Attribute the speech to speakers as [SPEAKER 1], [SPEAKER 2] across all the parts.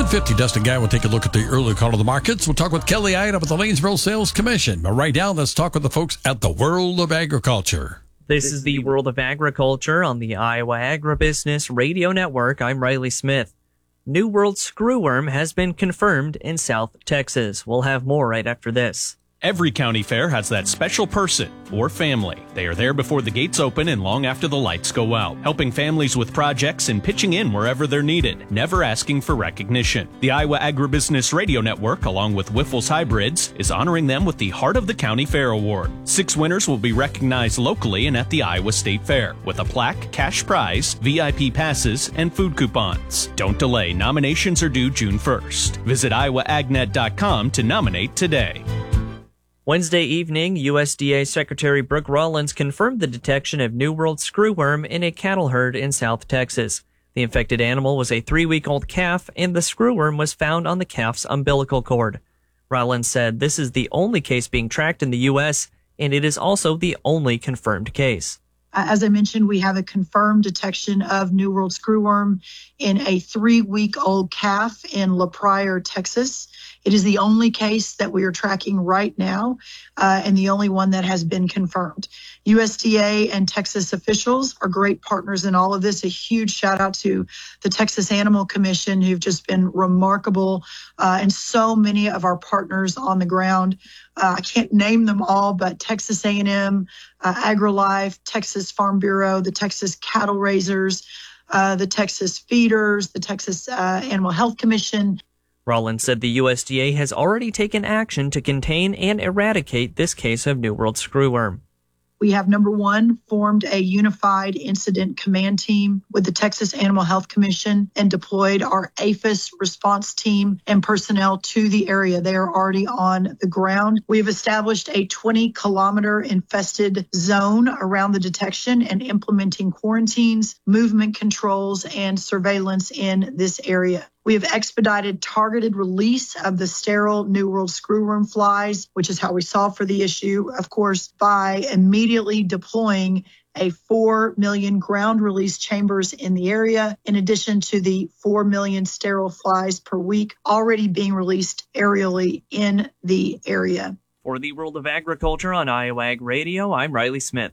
[SPEAKER 1] 10:50, Dustin Guy will take a look at the early call of the markets. We'll talk with Kelly Ida with the Lanesboro Sales Commission. But right now, let's talk with the folks at the World of Agriculture.
[SPEAKER 2] This is the World of Agriculture on the Iowa Agribusiness Radio Network. I'm Riley Smith. New World screwworm has been confirmed in South Texas. We'll have more right after this.
[SPEAKER 3] Every county fair has that special person or family. They are there before the gates open and long after the lights go out, helping families with projects and pitching in wherever they're needed, never asking for recognition. The Iowa Agribusiness Radio Network, along with Wiffles Hybrids, is honoring them with the Heart of the County Fair Award. 6 winners will be recognized locally and at the Iowa State Fair, with a plaque, cash prize, VIP passes, and food coupons. Don't delay. Nominations are due June 1st. Visit iowaagnet.com to nominate today.
[SPEAKER 2] Wednesday evening, USDA Secretary Brooke Rollins confirmed the detection of New World screwworm in a cattle herd in South Texas. The infected animal was a 3-week-old calf, and the screwworm was found on the calf's umbilical cord. Rollins said this is the only case being tracked in the U.S., and it is also the only confirmed case.
[SPEAKER 4] As I mentioned, we have a confirmed detection of New World screwworm in a 3-week-old calf in La Pryor, Texas. It is the only case that we are tracking right now, and the only one that has been confirmed. USDA and Texas officials are great partners in all of this. A huge shout out to the Texas Animal Commission, who've just been remarkable, and so many of our partners on the ground. I can't name them all, but Texas A&M, AgriLife, Texas Farm Bureau, the Texas Cattle Raisers, the Texas Feeders, the Texas Animal Health Commission.
[SPEAKER 2] Rollins said the USDA has already taken action to contain and eradicate this case of New World screwworm.
[SPEAKER 4] We have, number one, formed a unified incident command team with the Texas Animal Health Commission and deployed our APHIS response team and personnel to the area. They are already on the ground. We have established a 20-kilometer infested zone around the detection and implementing quarantines, movement controls, and surveillance in this area. We have expedited targeted release of the sterile New World screwworm flies, which is how we solve for the issue, of course, by immediately deploying a 4 million ground release chambers in the area, in addition to the 4 million sterile flies per week already being released aerially in the area.
[SPEAKER 2] For the World of Agriculture on Iowa Ag Radio, I'm Riley Smith.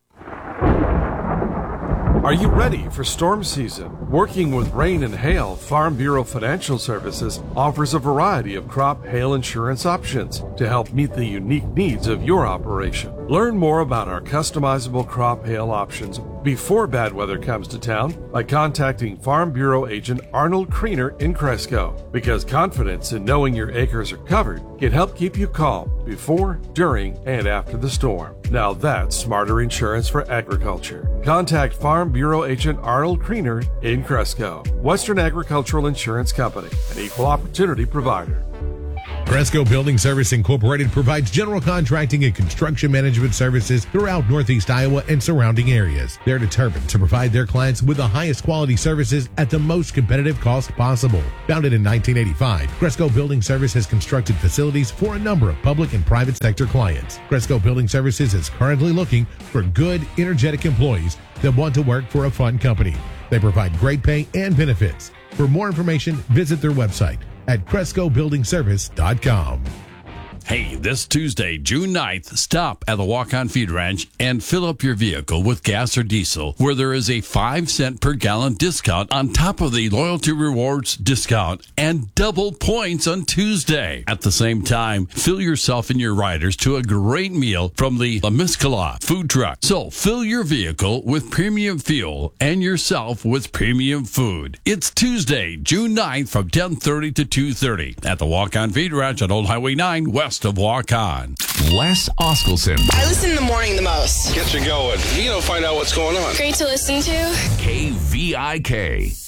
[SPEAKER 5] Are you ready for storm season? Working with rain and hail, Farm Bureau Financial Services offers a variety of crop hail insurance options to help meet the unique needs of your operation. Learn more about our customizable crop hail options before bad weather comes to town by contacting Farm Bureau agent Arnold Kriener in Cresco, because confidence in knowing your acres are covered can help keep you calm before, during, and after the storm. Now that's smarter insurance for agriculture. Contact Farm Bureau agent Arnold Kriener in Cresco. Western Agricultural Insurance Company, an equal opportunity provider.
[SPEAKER 6] Cresco Building Service Incorporated provides general contracting and construction management services throughout Northeast Iowa and surrounding areas. They're determined to provide their clients with the highest quality services at the most competitive cost possible. Founded in 1985, Cresco Building Service has constructed facilities for a number of public and private sector clients. Cresco Building Services is currently looking for good, energetic employees that want to work for a fun company. They provide great pay and benefits. For more information, visit their website at CrescoBuildingService.com.
[SPEAKER 1] Hey, this Tuesday, June 9th, stop at the Walk-On Feed Ranch and fill up your vehicle with gas or diesel, where there is a 5-cent per gallon discount on top of the Loyalty Rewards discount and double points on Tuesday. At the same time, fill yourself and your riders to a great meal from the La Miscala food truck. So fill your vehicle with premium fuel and yourself with premium food. It's Tuesday, June 9th from 10:30 to 2:30 at the Walk-On Feed Ranch on Old Highway 9 west of Walk-On.
[SPEAKER 7] Les Oskelson.
[SPEAKER 8] I listen in the morning the most.
[SPEAKER 9] Get you going. Find out what's going on.
[SPEAKER 8] Great to listen to.
[SPEAKER 7] KVIK.